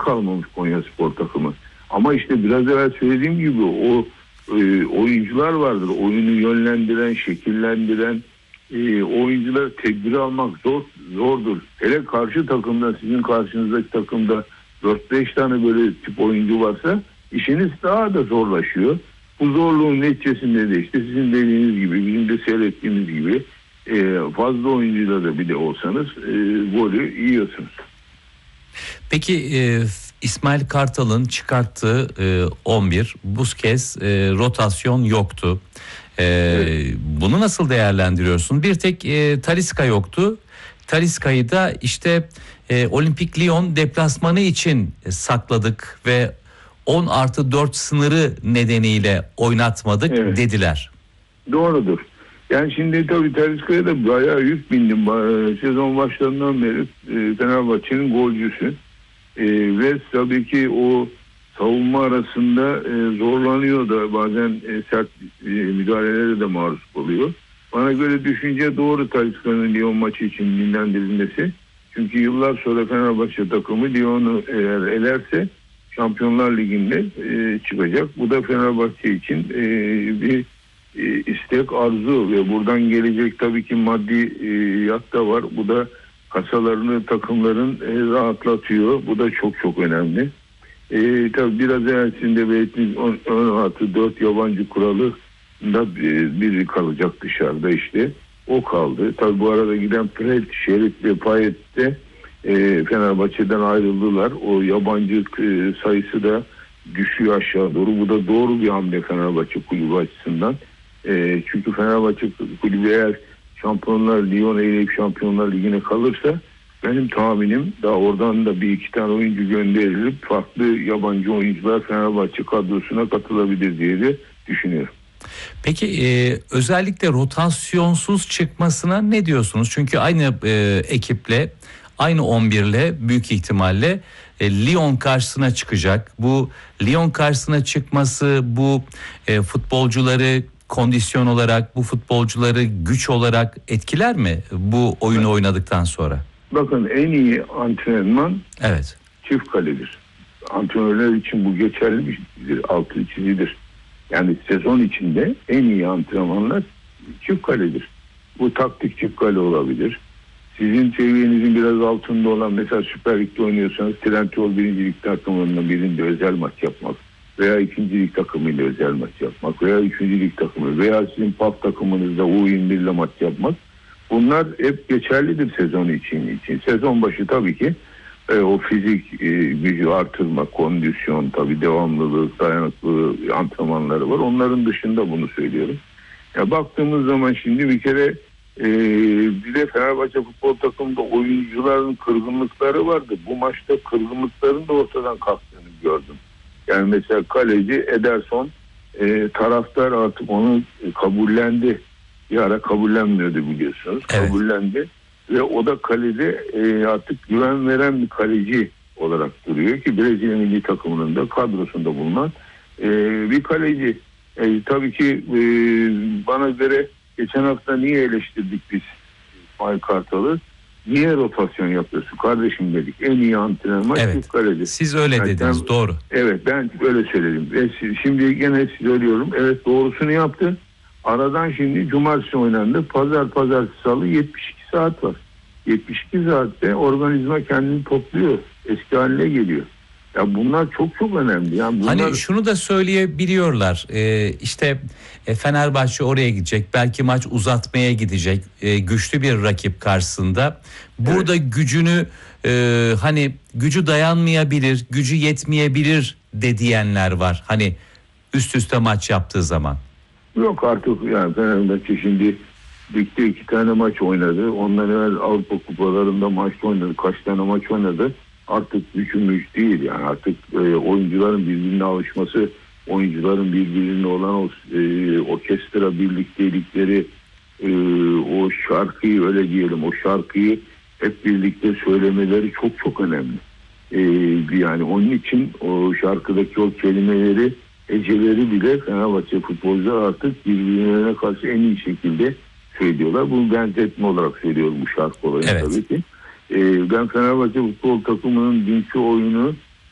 kalmamış Konyaspor takımı. Ama işte biraz evvel söylediğim gibi o oyuncular vardır. Oyunu yönlendiren, şekillendiren oyuncular, tedbir almak zordur. Hele karşı takımda, sizin karşınızdaki takımda 4-5 tane böyle tip oyuncu varsa işiniz daha da zorlaşıyor. Bu zorluğun neticesinde de işte sizin dediğiniz gibi, bizim de seyrettiğimiz gibi fazla oyuncuyla da bir de olsanız golü yiyorsunuz. Peki İsmail Kartal'ın çıkarttığı 11 bu kez rotasyon yoktu. Evet. Bunu nasıl değerlendiriyorsun? Bir tek Talisca yoktu. Talisca'yı da işte Olimpik Lyon deplasmanı için sakladık ve 10+4 sınırı nedeniyle oynatmadık dediler. Doğrudur. Yani şimdi tabii Talisca'ya da bayağı yük bindim. Sezon başlarından beri Fenerbahçe'nin golcüsü. Ve tabii ki o savunma arasında zorlanıyor da bazen sert müdahalelere de maruz kalıyor. Bana göre düşünce doğru Talisca'nın Lyon maçı için dinlendirilmesi. Çünkü yıllar sonra Fenerbahçe takımı Lyon'u eğer elerse Şampiyonlar Ligi'nde çıkacak. Bu da Fenerbahçe için bir istek, arzu ve buradan gelecek tabii ki maddi yat da var. Bu da kasalarını takımların rahatlatıyor. Bu da çok çok önemli. Tabii biraz evvelsinde belirttiğimiz 16-4 yabancı kuralı da biri kalacak dışarıda işte. O kaldı. Tabii bu arada giden Fred, Şerit ve Payet de Fenerbahçe'den ayrıldılar. O yabancı sayısı da düşüyor aşağı doğru. Bu da doğru bir hamle Fenerbahçe kulübü açısından. Çünkü Fenerbahçe kulübü eğer Şampiyonlar Lyon eğilip Şampiyonlar Ligi'ne kalırsa benim tahminim daha oradan da bir iki tane oyuncu gönderilip farklı yabancı oyuncular Fenerbahçe kadrosuna katılabilir diye de düşünüyorum. Peki özellikle rotasyonsuz çıkmasına ne diyorsunuz? Çünkü aynı ekiple, aynı 11'le büyük ihtimalle Lyon karşısına çıkacak. Bu Lyon karşısına çıkması bu futbolcuları kondisyon olarak, bu futbolcuları güç olarak etkiler mi bu oyunu oynadıktan sonra? Bakın en iyi antrenman çift kaledir. Antrenörler için bu geçerli bir altı çizidir. Yani sezon içinde en iyi antrenmanlar çift kaledir. Bu taktik çift kale olabilir. Sizin seviyenizin biraz altında olan mesela Süper Lig'de oynuyorsanız Trendyol 1. Lig takımlarının birinde özel maç yapmak veya 2. Lig takımıyla özel maç yapmak veya 3. Lig takımı veya sizin PAF takımınızda U21 ile maç yapmak, bunlar hep geçerlidir sezon için. Sezon başı tabii ki o fizik gücü artırma, kondisyon, tabii devamlılık, dayanıklı antrenmanları var. Onların dışında bunu söylüyorum. Ya baktığımız zaman şimdi bir kere bir de Fenerbahçe futbol takımında oyuncuların kırgınlıkları vardı. Bu maçta kırgınlıkların da ortadan kalktığını gördüm. Yani mesela kaleci Ederson, taraftar artık onu kabullendi. Bir ara kabullenmiyordu biliyorsunuz. Evet. Kabullendi ve o da kalede artık güven veren bir kaleci olarak duruyor ki Brezilya milli takımının da kadrosunda bulunan bir kaleci. Tabii ki bana göre geçen hafta niye eleştirdik biz İsmail Kartal'ı? Niye rotasyon yapıyorsun kardeşim dedik. En iyi antrenman çift kaleci. Siz öyle dediniz, doğru. Evet, ben öyle söyledim. Şimdi gene söylüyorum. Evet, doğrusunu yaptı. Aradan şimdi cumartesi oynandı. Pazartesi, salı 72 saat var. 72 saatte organizma kendini topluyor. Eski haline geliyor. Ya bunlar çok çok önemli. Yani bunlar... Hani şunu da söyleyebiliyorlar. İşte Fenerbahçe oraya gidecek. Belki maç uzatmaya gidecek. Güçlü bir rakip karşısında. Burada gücünü hani gücü dayanmayabilir, gücü yetmeyebilir de diyenler var. Hani üst üste maç yaptığı zaman. Yok artık yani Fenerbahçe şimdi ligde 2 tane maç oynadı. Ondan evvel Avrupa kupalarında maç oynadı. Kaç tane maç oynadı. Artık güç değil yani artık oyuncuların birbirine alışması, oyuncuların birbirine olan o orkestra birliktelikleri, o şarkıyı öyle diyelim, o şarkıyı hep birlikte söylemeleri çok çok önemli. Yani onun için o şarkıdaki o kelimeleri, heceleri bile Fenerbahçe futbolcular artık birbirine karşı en iyi şekilde söylüyorlar. Bunu benzetme olarak söylüyorum bu şarkı olayını tabii ki. Ben Fenerbahçe futbol takımının dünkü oyunu